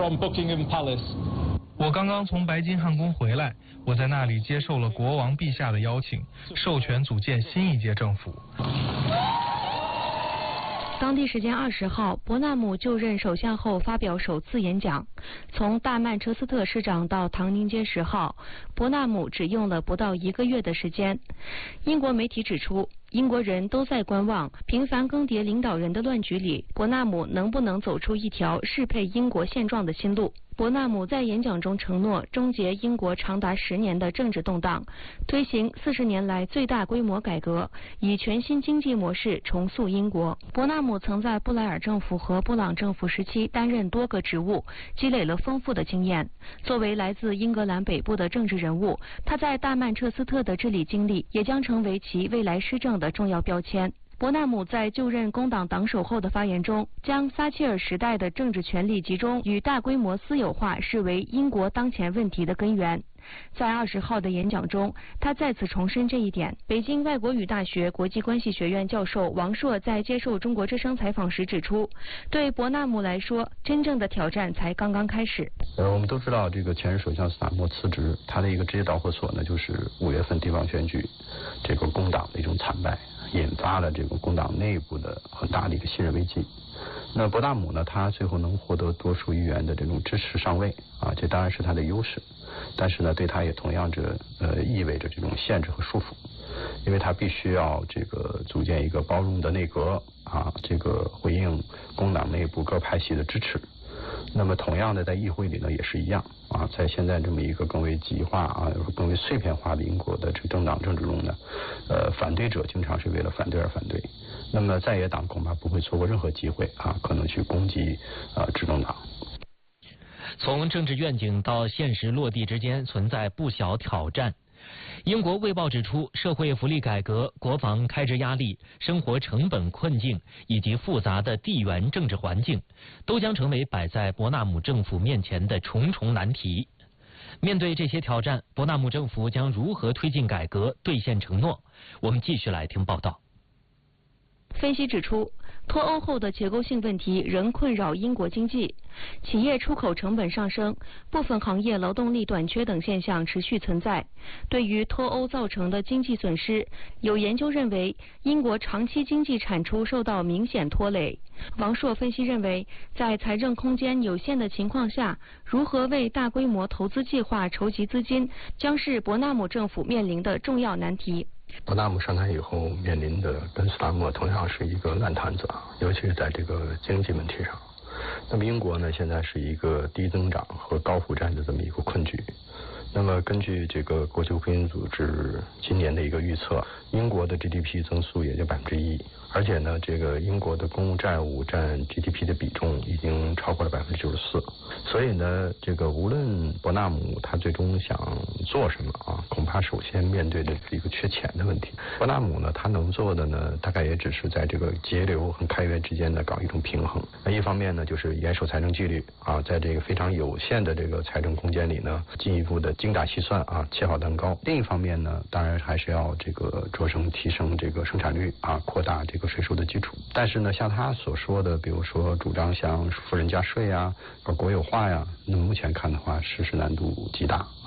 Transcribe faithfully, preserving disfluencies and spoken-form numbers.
from Buckingham Palace. 我刚刚从白金汉宫回来，我在那里接受了国王陛下的邀请，授权组建新一届政府。 当地时间二十号，伯纳姆就任首相后发表首次演讲。从大曼彻斯特市长到唐宁街十号，伯纳姆只用了不到一个月的时间。英国媒体指出，英国人都在观望频繁更迭领导人的乱局里，伯纳姆能不能走出一条适配英国现状的新路。伯纳姆在演讲中承诺终结英国长达十年的政治动荡，推行四十年来最大规模改革，以全新经济模式重塑英国。伯纳姆曾在布莱尔政府和布朗政府时期担任多个职务，积累了丰富的经验。作为来自英格兰北部的政治人物，他在大曼彻斯特的治理经历也将成为其未来施政的重要标签。伯纳姆在就任工党党首后的发言中，将撒切尔时代的政治权力集中与大规模私有化视为英国当前问题的根源。在二十号的演讲中，他再次重申这一点。北京外国语大学国际关系学院教授王硕在接受中国之声采访时指出，对伯纳姆来说，真正的挑战才刚刚开始。 呃，我们都知道，这个前任首相斯坦默辞职，他的一个直接导火索呢，就是五月份地方选举，这个工党的一种惨败，引发了这个工党内部的很大的一个信任危机。那伯纳姆呢，他最后能获得多数议员的这种支持上位啊，这当然是他的优势。但是呢，对他也同样着呃意味着这种限制和束缚，因为他必须要这个组建一个包容的内阁啊，这个回应工党内部各派系的支持。那么同样的，在议会里呢也是一样啊，在现在这么一个更为极化啊、更为碎片化的英国的这个政党政治中呢，呃，反对者经常是为了反对而反对。那么在野党恐怕不会错过任何机会啊，可能去攻击啊执政党。 从政治愿景到现实落地之间存在不小挑战。英国卫报指出，社会福利改革、国防开支压力、生活成本困境以及复杂的地缘政治环境，都将成为摆在伯纳姆政府面前的重重难题。面对这些挑战，伯纳姆政府将如何推进改革、兑现承诺？我们继续来听报道。 分析指出，脱欧后的结构性问题仍困扰英国经济，企业出口成本上升，部分行业劳动力短缺等现象持续存在。对于脱欧造成的经济损失，有研究认为，英国长期经济产出受到明显拖累。王硕分析认为，在财政空间有限的情况下，如何为大规模投资计划筹集资金，将是伯纳姆政府面临的重要难题。 伯纳姆上台以后面临的跟斯坦默同样是一个烂摊子啊，尤其是在这个经济问题上。那么英国呢，现在是一个低增长和高负债的这么一个困局。那么根据这个国际货币组织今年的一个预测，英国的 G D P 增速也就百分之一，而且呢，这个英国的公共债务占 G D P 的比重已经超过了百分之九十四。所以呢，这个无论伯纳姆他最终想做什么啊，恐怕首先面对的是一个缺钱的问题。伯纳姆呢，他能做的呢，大概也只是在这个节流和开源之间呢搞一种平衡。那一方面呢，就是严守财政纪律啊，在这个非常有限的这个财政空间里呢，进一步的精打细算啊，切好蛋糕。另一方面呢，当然还是要这个着重提升这个生产率啊，扩大这个税收的基础。但是呢，像他所说的，比如说主张像富人加税啊，搞国有化呀，那么目前看的话，实施难度极大。